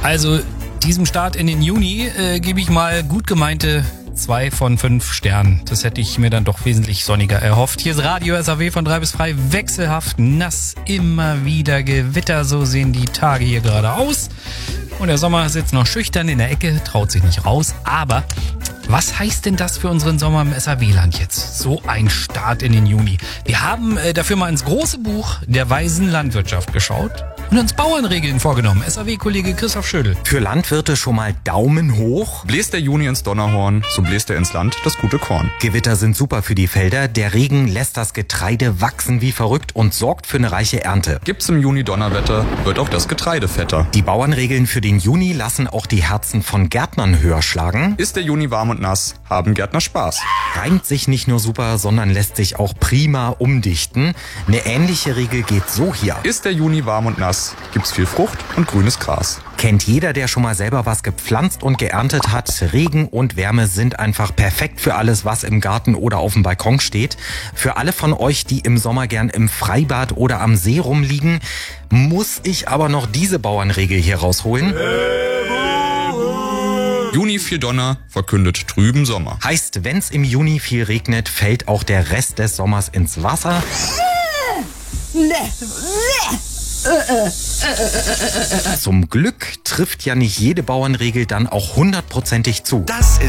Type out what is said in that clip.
Also diesem Start in den Juni gebe ich mal gut gemeinte 2 von 5 Sternen. Das hätte ich mir dann doch wesentlich sonniger erhofft. Hier ist Radio SAW von 3 bis 3, wechselhaft, nass, immer wieder Gewitter. So sehen die Tage hier gerade aus. Und der Sommer sitzt noch schüchtern in der Ecke, traut sich nicht raus. Aber was heißt denn das für unseren Sommer im SAW-Land jetzt? So ein Start in den Juni. Wir haben dafür mal ins große Buch der weisen Landwirtschaft geschaut und uns Bauernregeln vorgenommen. SAW-Kollege Christoph Schödel. Für Landwirte schon mal Daumen hoch. Bläst der Juni ins Donnerhorn, so bläst er ins Land das gute Korn. Gewitter sind super für die Felder. Der Regen lässt das Getreide wachsen wie verrückt und sorgt für eine reiche Ernte. Gibt's im Juni Donnerwetter, wird auch das Getreide fetter. Die Bauernregeln für den Juni lassen auch die Herzen von Gärtnern höher schlagen. Ist der Juni warm und nass, haben Gärtner Spaß. Reimt sich nicht nur super, sondern lässt sich auch prima umdichten. Eine ähnliche Regel geht so hier. Ist der Juni warm und nass, gibt's viel Frucht und grünes Gras. Kennt jeder, der schon mal selber was gepflanzt und geerntet hat. Regen und Wärme sind einfach perfekt für alles, was im Garten oder auf dem Balkon steht. Für alle von euch, die im Sommer gern im Freibad oder am See rumliegen, muss ich aber noch diese Bauernregel hier rausholen. Juni viel Donner, verkündet trüben Sommer. Heißt, wenn's im Juni viel regnet, fällt auch der Rest des Sommers ins Wasser. Zum Glück trifft ja nicht jede Bauernregel dann auch 100%ig zu. Das